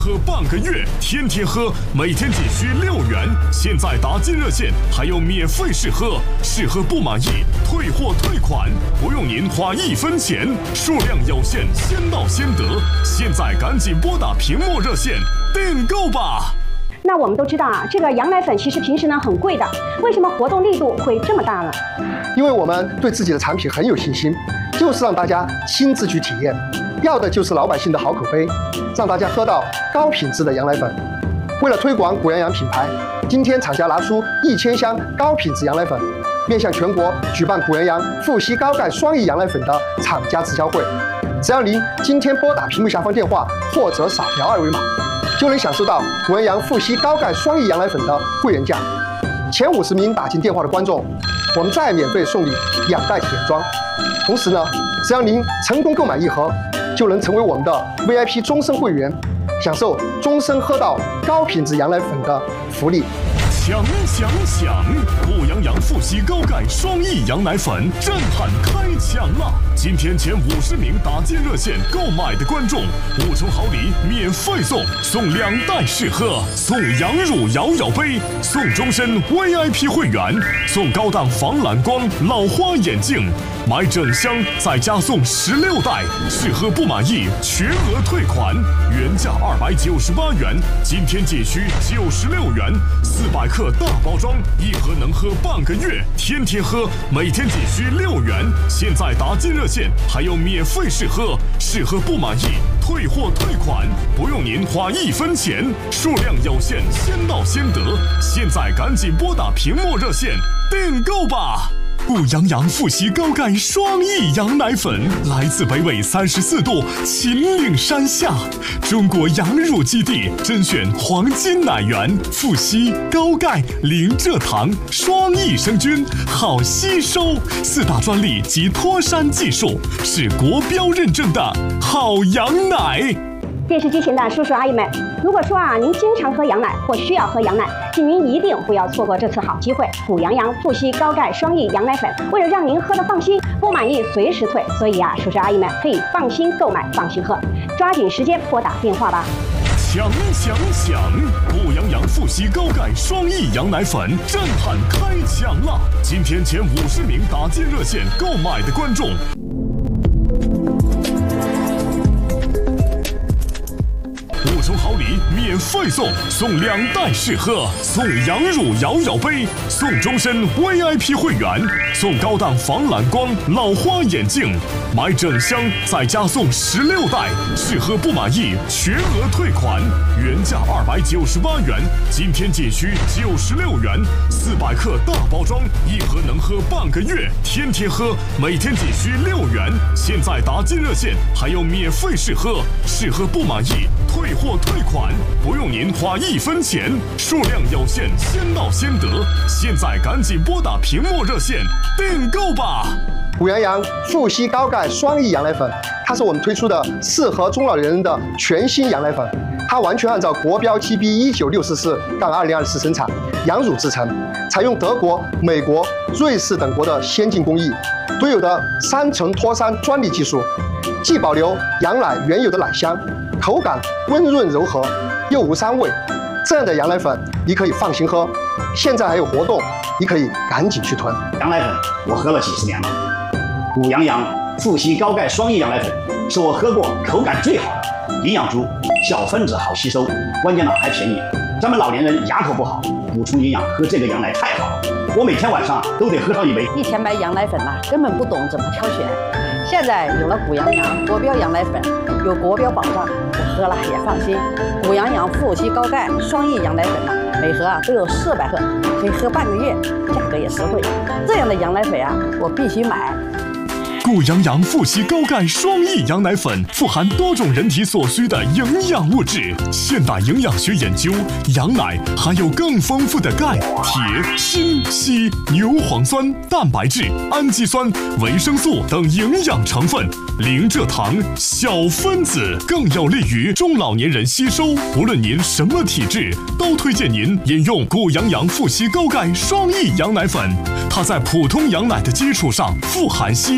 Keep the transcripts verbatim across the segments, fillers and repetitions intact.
喝半个月，天天喝，每天仅需六元。现在打进热线还有免费试喝，试喝不满意退货退款，不用您花一分钱，数量有限，先到先得。现在赶紧拨打屏幕热线订购吧。 那我们都知道啊，这个羊奶粉其实平时呢很贵的，为什么活动力度会这么大呢？ 因为我们对自己的产品很有信心，就是让大家亲自去体验，要的就是老百姓的好口碑，让大家喝到高品质的羊奶粉。为了推广谷阳羊品牌，今天厂家拿出一千箱高品质羊奶粉，面向全国举办谷阳羊富硒高钙双益羊奶粉的厂家直销会。只要您今天拨打屏幕下方电话或者扫描二维码，就能享受到谷阳羊富硒高钙双益羊奶粉的会员价。前五十名打进电话的观众，我们再免费送你两袋体验装。同时呢，只要您成功购买一盒，就能成为我们的 V I P 终身会员，享受终身喝到高品质羊奶粉的福利。 抢抢抢！谷阳羊富硒高钙双益羊奶粉震撼开抢了！今天前五十名打进热线购买的观众，五重好礼免费送，送两袋试喝，送羊乳摇摇杯，送终身 V I P 会员，送高档防蓝光老花眼镜，买整箱再加送十六袋，试喝不满意全额退款，原价二百九十八元，今天仅需九十六元，四百克大包装，一盒能喝半个月，天天喝，每天仅需六元。现在打进热线还有免费试喝，试喝不满意退货退款，不用您花一分钱，数量有限，先到先得。现在赶紧拨打屏幕热线订购吧！谷阳羊富硒高钙双益羊奶粉来自北纬三十四度秦岭山下，中国羊乳基地甄选黄金奶源，富硒高钙零蔗糖双益生菌，好吸收，四大专利及脱山技术，是国标认证的好羊奶。 电视机前的叔叔阿姨们，如果说啊您经常喝羊奶或需要喝羊奶，请您一定不要错过这次好机会。谷阳羊富硒高钙双益羊奶粉，为了让您喝得放心，不满意随时退，所以啊叔叔阿姨们可以放心购买，放心喝，抓紧时间拨打电话吧。 抢抢抢！谷阳羊富硒高钙双益羊奶粉震撼开抢了！今天前五十名打进热线购买的观众，五重好礼免费送，送两袋试喝，送羊乳摇摇杯，送终身 V I P 会员，送高档防蓝光老花眼镜，买整箱再加送十六袋，试喝不满意全额退款，原价二百九十八元，今天仅需九十六元，四百克大包装，一盒能喝半个月，天天喝，每天仅需六元。现在打进热线还有免费试喝，试喝不满意退货退款，不用您花一分钱，数量有限，先到先得。现在赶紧拨打屏幕热线订购吧！ 谷阳羊富硒高钙双益羊奶粉，它是我们推出的适合中老年人的全新羊奶粉，它完全按照国标 T B 一九六四四二零二四生产，羊乳制成，采用德国、美国、瑞士等国的先进工艺，独有的三层脱山专利技术，既保留羊奶原有的奶香，口感温润柔和，又无膻味。这样的羊奶粉你可以放心喝。现在还有活动，你可以赶紧去囤。 羊奶粉我喝了几十年了，谷阳羊富硒高钙双益羊奶粉是我喝过口感最好的，营养足，小分子好吸收，关键呢还便宜。咱们老年人牙口不好，补充营养喝这个羊奶太好了，我每天晚上都得喝上一杯。 以前买羊奶粉呐、啊，根本不懂怎么挑选，现在有了谷阳羊国标羊奶粉，有国标保障，我喝了也放心。谷阳羊富硒高钙双益羊奶粉呐、啊，每盒啊都有四百克，可以喝半个月，价格也实惠。这样的羊奶粉啊，我必须买。 谷阳羊富硒高钙双益羊奶粉富含多种人体所需的营养物质。现代营养学研究，羊奶含有更丰富的钙、铁、锌、硒、牛磺酸、蛋白质、氨基酸、维生素等营养成分，零蔗糖，小分子，更有利于中老年人吸收。无论您什么体质，都推荐您饮用谷阳羊富硒高钙双益羊奶粉。它在普通羊奶的基础上富含硒，每盒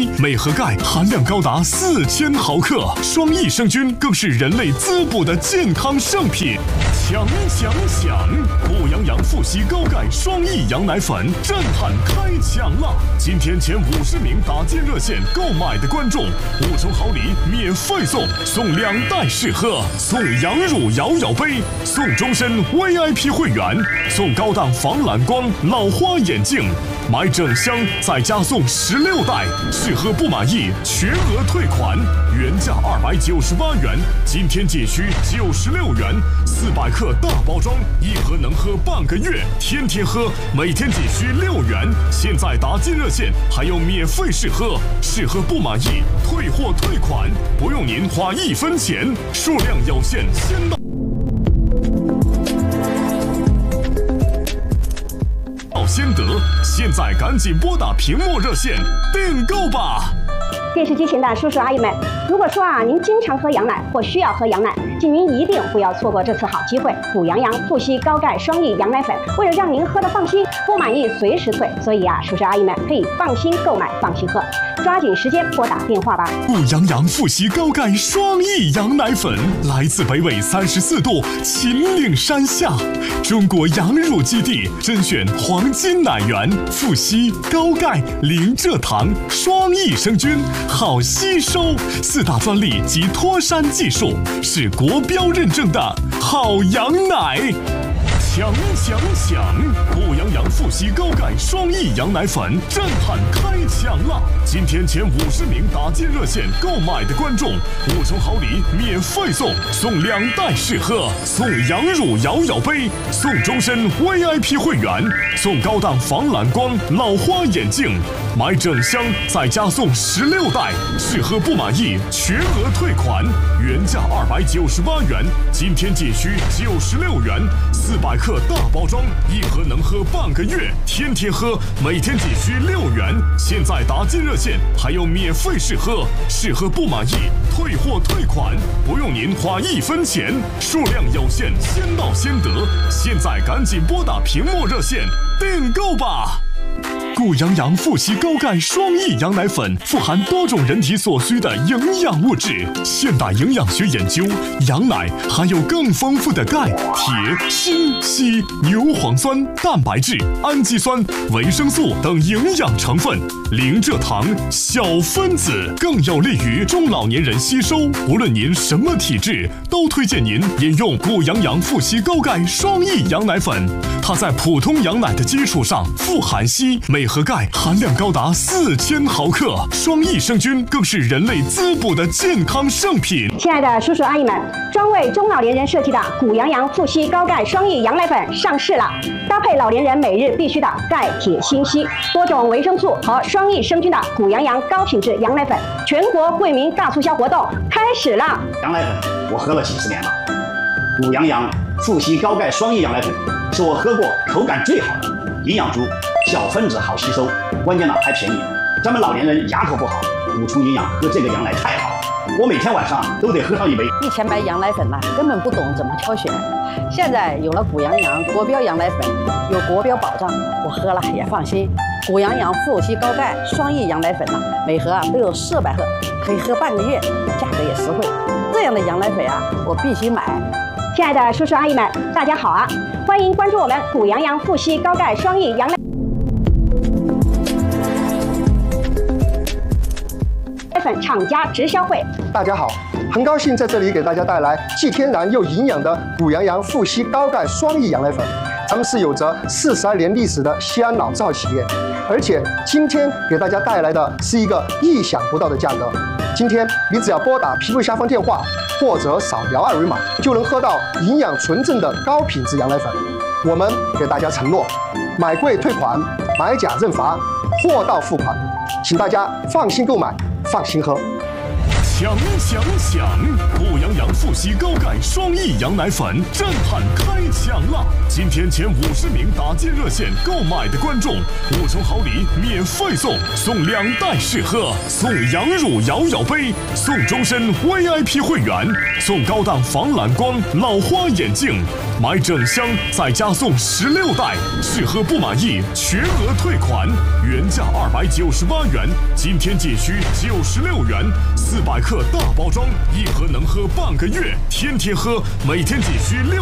镉钙含量高达四千毫克，双益生菌更是人类滋补的健康圣品。强强强！补阳阳复硒高钙双益羊奶粉震撼开抢了！今天前五十名打进热线购买的观众，五重好礼免费送，送两袋试喝，送羊乳摇摇杯，送终身 V I P 会员，送高档防蓝光老花眼镜。买整箱再加送十六袋，试喝不满意全额退款，原价二百九十八元，今天仅需九十六元，四百克大包装，一盒能喝半个月，天天喝，每天仅需六元。现在打进热线还有免费试喝，试喝不满意退货退款，不用您花一分钱，数量有限，先到。先得，现在赶紧拨打屏幕热线订购吧！ 电视机前的叔叔阿姨们，如果说啊您经常喝羊奶或需要喝羊奶，请您一定不要错过这次好机会。补阳阳复硒高钙双益羊奶粉，为了让您喝得放心，不满意随时退，所以啊叔叔阿姨们可以放心购买，放心喝，抓紧时间拨打电话吧。 补阳阳复硒高钙双益羊奶粉来自北纬三十四度秦岭山下，中国羊乳基地甄选黄金奶源，复硒高钙零蔗糖双益生菌，好吸收，四大专利及脱山技术，是国标认证的好羊奶。强强强！补阳阳复硒高钙双益羊奶粉震撼开抢了！今天前五十名打进热线购买的观众，五重好礼免费送，送两袋试喝，送羊乳摇摇杯，送终身 V I P 会员，送高档防蓝光老花眼镜。买整箱再加送十六袋，试喝不满意全额退款，原价二百九十八元，今天仅需九十六元，四百克大包装，一盒能喝半个月，天天喝，每天仅需六元。现在打进热线还有免费试喝，试喝不满意退货退款，不用您花一分钱，数量有限，先到先得。现在赶紧拨打屏幕热线订购吧！补阳阳复硒高钙双益羊奶粉富含多种人体所需的营养物质。现代营养学研究，羊奶含有更丰富的钙、铁、锌、硒、牛磺酸、蛋白质、氨基酸、维生素等营养成分，零蔗糖、小分子，更有利于中老年人吸收。无论您什么体质，都推荐您饮用补阳阳复硒高钙双益羊奶粉。它在普通羊奶的基础上富含硒、镁和钙含量高达四千毫克，双益生菌更是人类滋补的健康圣品。 亲爱的叔叔阿姨们，专为中老年人设计的补阳阳复硒高钙双益羊奶粉上市了，搭配老年人每日必须的钙、铁、锌、硒多种维生素和双益生菌的补阳阳高品质羊奶粉，全国惠民大促销活动开始了。 羊奶粉我喝了几十年了，补阳阳复硒高钙双益羊奶粉是我喝过口感最好的，营养足，小分子好吸收，关键呢还便宜。咱们老年人牙口不好，补充营养喝这个羊奶太好了，我每天晚上都得喝上一杯。 以前买羊奶粉呐、啊，根本不懂怎么挑选，现在有了补阳阳国标羊奶粉，有国标保障，我喝了也放心。补阳阳复硒高钙双益羊奶粉呐、啊，每盒啊都有四百克，可以喝半个月，价格也实惠。这样的羊奶粉啊，我必须买。 亲爱的叔叔阿姨们，大家好啊！欢迎关注我们补阳阳复硒高钙双益羊奶粉厂家直销会。 大家好，很高兴在这里给大家带来既天然又营养的补阳阳复硒高钙双益羊奶粉。咱们是有着四十二年历史的西安老字号企业，而且今天给大家带来的是一个意想不到的价格。今天你只要拨打屏幕下方电话，或者扫描二维码，就能喝到营养纯正的高品质羊奶粉。我们给大家承诺，买贵退款，买假认罚，货到付款，请大家放心购买，放心喝。 强强强！补阳阳复硒高钙双益羊奶粉震撼开抢了！今天前五十名打进热线购买的观众，五重好礼免费送，送两袋试喝，送羊乳摇摇杯，送终身 V I P 会员，送高档防蓝光老花眼镜，买整箱再加送十六袋，试喝不满意全额退款，原价二百九十八元，今天仅需九十六元，四百克大包装，一盒能喝半个月，天天喝，每天仅需六